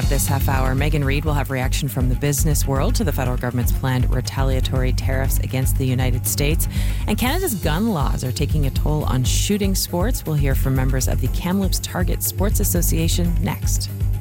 of this half hour, Megan Reid will have reaction from the business world to the federal government's planned retaliatory tariffs against the United States. And Canada's gun laws are taking a toll on shooting sports. We'll hear from members of the Kamloops Target Sports Association next.